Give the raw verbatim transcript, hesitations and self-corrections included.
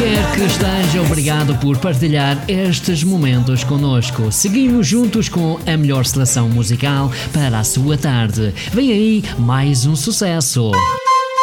quer que esteja, obrigado por partilhar estes momentos connosco. Seguimos juntos com a melhor seleção musical para a sua tarde. Vem aí mais um sucesso.